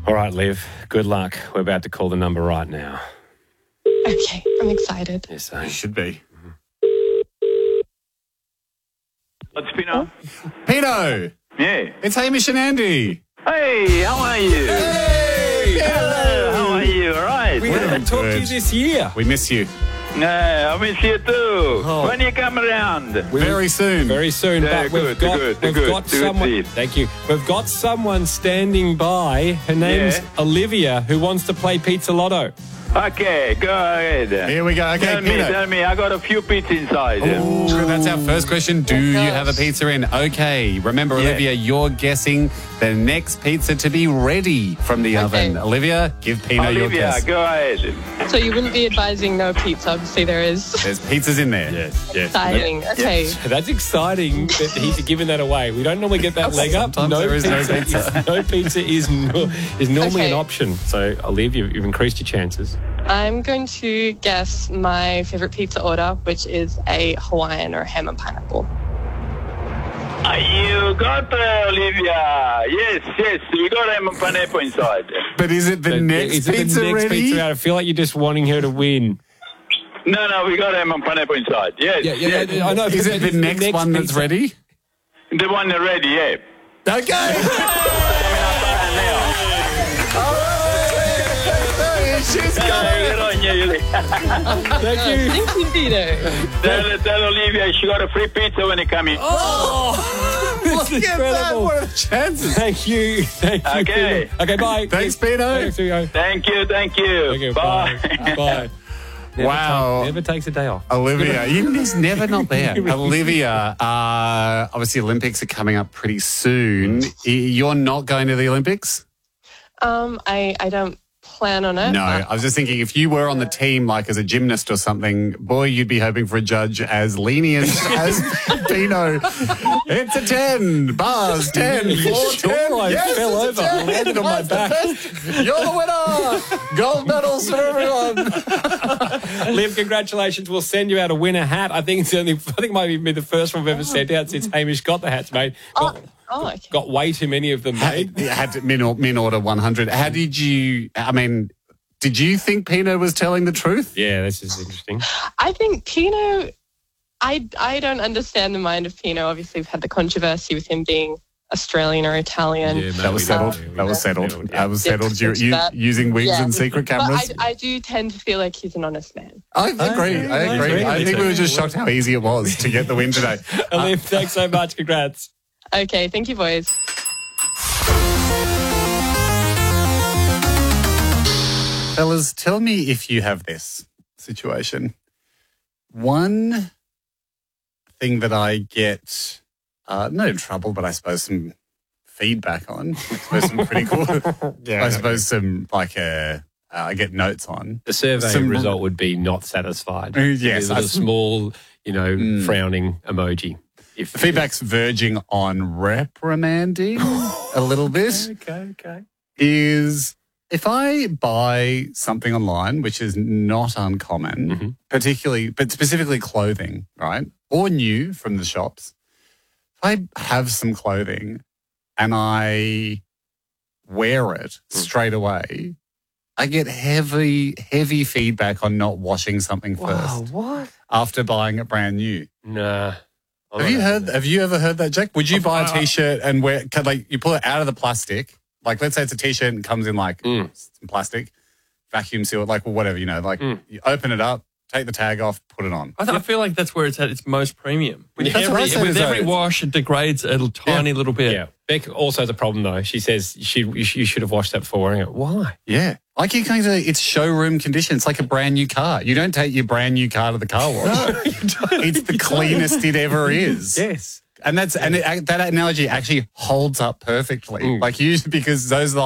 All right, Liv, good luck. We're about to call the number right now. Okay, I'm excited. Yes, You should be. What's Pino? Pino, Yeah. it's Hamish and Andy. Hey, how are you? Hey, Hello, how are you? All right. We haven't talked to you Good. this year. We miss you. I miss you too. Oh. When you come around? Very soon. Very soon, Yeah, but we've good, got good. someone. See it. Thank you. We've got someone standing by. Her name's Yeah. Olivia, who wants to play Pizza Lotto. Okay, go ahead. Here we go. Okay, Tell me. I got a few bits inside. Ooh, that's our first question. Do you have a pizza in? Okay. Remember, Yeah. Olivia, you're guessing the next pizza to be ready from the oven. Olivia, give Pino your Olivia, guess. go ahead. So you wouldn't be advising no pizza? Obviously there is. There's pizzas in there. Yes. Exciting. Okay. That's exciting that he's giving that away. We don't normally get that leg up. Sometimes there is no pizza. No pizza is normally an Okay. option. So, Olivia, you've increased your chances. I'm going to guess my favorite pizza order, which is a Hawaiian or ham and pineapple. You got Olivia. Yes. We got a pineapple inside. But is it the next Is it pizza the next ready? pizza out? I feel like you're just wanting her to win. No, we got a pineapple inside. Yes. Yeah, I know. Is it the next one that's pizza. ready? The one ready, yeah. Okay. She's got it. Thank you. Thank you, Dino. Tell Olivia she got a free pizza when you come in. This is Look at that. incredible. What are the chances? Thank you. Okay. Okay, bye. Thanks, Pino. Thanks, Hugo. Thank you. Okay, Bye. Bye. Never Wow. never takes a day off. Olivia, he's never not there. Olivia, obviously Olympics are coming up pretty soon. You're not going to the Olympics? I don't plan on it. No, but I was just thinking if you were on the team, like as a gymnast or something, boy, you'd be hoping for a judge as lenient as Pino. It's a 10, bars, 10, 4, Sure, 10. I Yes, fell it's over. a 10. I landed on my That's the back. best. You're the winner. Gold medals for everyone. Liv, congratulations. We'll send you out a winner hat. I think it might even be the first one we've ever sent out since Hamish got the hats made. okay. Got way too many of them made. Had to min order 100. How did you, did you think Pino was telling the truth? Yeah, this is interesting. I think Pino, I don't understand the mind of Pino. Obviously, we've had the controversy with him being Australian or Italian. Yeah, That was settled. That was settled. Yeah. That was settled. You're that. using wigs Yeah. and secret cameras. But I do tend to feel like he's an honest man. I agree. I agree. I think we were just shocked how easy it was to get the win today. Liv, thanks so much. Congrats. Okay, thank you, boys. Fellas, tell me if you have this situation. One thing that I get, no trouble, but I suppose some feedback on. I suppose some critical. I suppose some I get notes on. The survey Some- result would be not satisfied. Yes, With a small, frowning emoji. The feedback's verging on reprimanding a little bit. Okay. Is if I buy something online, which is not uncommon, but specifically clothing, right? Or new from the shops, if I have some clothing and I wear it straight away, I get heavy feedback on not washing something first What? after buying it brand new. Nah. Have you ever heard that, Jack? Would you buy a t-shirt and wear, you pull it out of the plastic, like let's say it's a t-shirt and comes in some plastic, vacuum seal, whatever, you open it up, take the tag off, put it on. I feel like that's where it's at its most premium. With That's what I said with as well. every wash, it degrades a tiny little bit. Yeah. Beck also has a problem, though. She says you should have washed that before wearing it. Why? Yeah. I keep going to it's showroom condition. It's like a brand new car. You don't take your brand new car to the car wash. No, you don't. It's the cleanest it ever is. Yes. And that analogy actually holds up perfectly. Usually because those are the